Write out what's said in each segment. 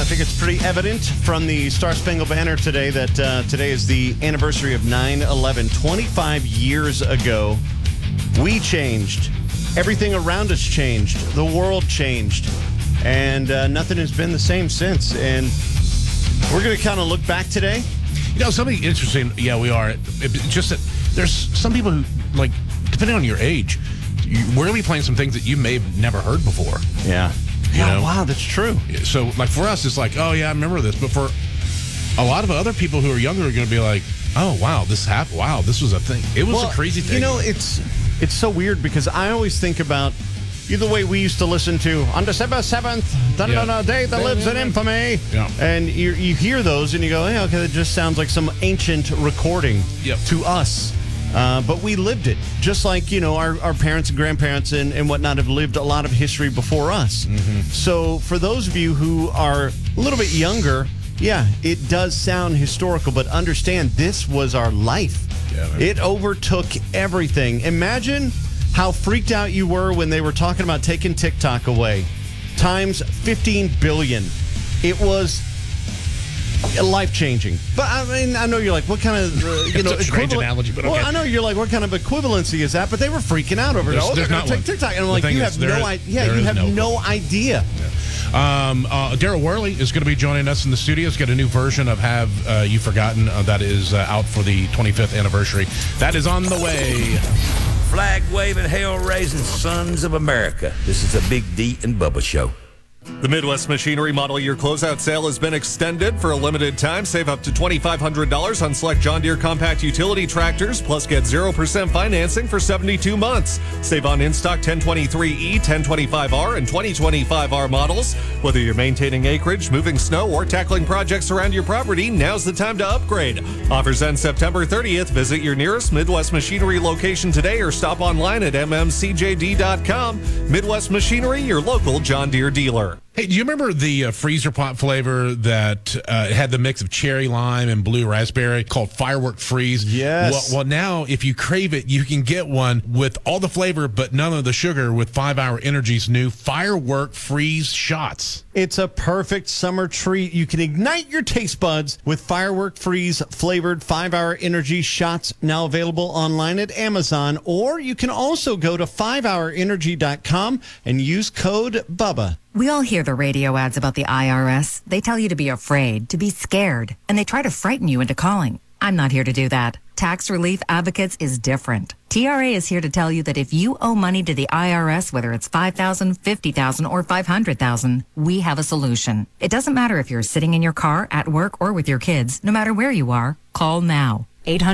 I think it's pretty evident from the Star Spangled Banner today that today is the anniversary of 9/11. 25 years ago, we changed. Everything around us changed. The world changed. And nothing has been the same since. And we're going to kind of look back today. You know, something interesting, yeah, we are. It's just that there's some people who, like, depending on your age, we're going to be playing some things that you may have never heard before. Yeah. Yeah, wow, that's true. So, like, for us, it's like, oh, yeah, I remember this. But for a lot of other people who are younger are going to be like, oh, wow, this happened. Wow, this was a thing. It was a crazy thing. You know, it's so weird because I always think about the way we used to listen to on December 7th, day that lives in infamy. Yeah. And you hear those and you go, yeah, okay, that just sounds like some ancient recording to us. But we lived it, just like, our parents and grandparents and whatnot have lived a lot of history before us. Mm-hmm. So for those of you who are a little bit younger, yeah, it does sound historical, but understand this was our life. Yeah, it overtook everything. Imagine how freaked out you were when they were talking about taking TikTok away. Times 15 billion. It was life-changing. But I mean, I know you're like, what kind of it's a strange analogy, but okay. Well, I know you're like, what kind of equivalency is that? But they were freaking out over it. Oh, they're going to take TikTok, and I'm like, you have no idea. Yeah, you have no idea. Daryl Worley is going to be joining us in the studio. He's got a new version of Have You Forgotten that is out for the 25th anniversary. That is on the way. Flag-waving, hell-raising sons of America. This is a Big D and Bubba show. The Midwest Machinery Model Year Closeout Sale has been extended for a limited time. Save up to $2,500 on select John Deere compact utility tractors, plus get 0% financing for 72 months. Save on in-stock 1023E, 1025R, and 2025R models. Whether you're maintaining acreage, moving snow, or tackling projects around your property, now's the time to upgrade. Offers end September 30th. Visit your nearest Midwest Machinery location today or stop online at mmcjd.com. Midwest Machinery, your local John Deere dealer. Hey, do you remember the freezer pot flavor that had the mix of cherry lime and blue raspberry called Firework Freeze? Yes. Well, now if you crave it, you can get one with all the flavor but none of the sugar with 5 Hour Energy's new Firework Freeze shots. It's a perfect summer treat. You can ignite your taste buds with Firework Freeze flavored 5 Hour Energy shots, now available online at Amazon, or you can also go to 5hourenergy.com and use code BUBBA. We all hear the radio ads about the IRS. They tell you to be afraid, to be scared, and they try to frighten you into calling. I'm not here to do that. Tax Relief Advocates is different. TRA is here to tell you that if you owe money to the IRS, whether it's $5,000, $50,000, or $500,000, we have a solution. It doesn't matter if you're sitting in your car, at work, or with your kids. No matter where you are, call now.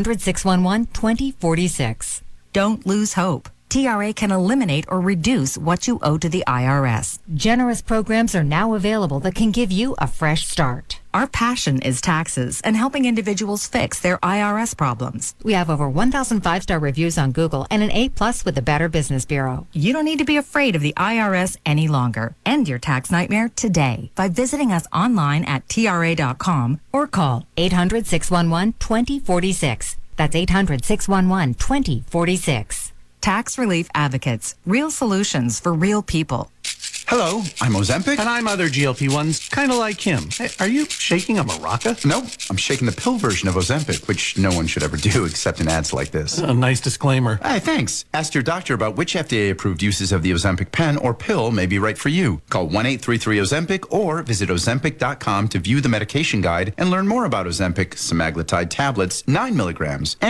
800-611-2046. Don't lose hope. TRA can eliminate or reduce what you owe to the IRS. Generous programs are now available that can give you a fresh start. Our passion is taxes and helping individuals fix their IRS problems. We have over 1,000 5-star reviews on Google and an A+ with the Better Business Bureau. You don't need to be afraid of the IRS any longer. End your tax nightmare today by visiting us online at TRA.com or call 800-611-2046. That's 800-611-2046. Tax Relief Advocates. Real solutions for real people. Hello, I'm Ozempic. And I'm other GLP-1s, kind of like him. Hey, are you shaking a maraca? No, I'm shaking the pill version of Ozempic, which no one should ever do except in ads like this. A nice disclaimer. Hey, thanks. Ask your doctor about which FDA-approved uses of the Ozempic pen or pill may be right for you. Call 1-833-OZEMPIC or visit Ozempic.com to view the medication guide and learn more about Ozempic, semaglutide tablets, 9 milligrams,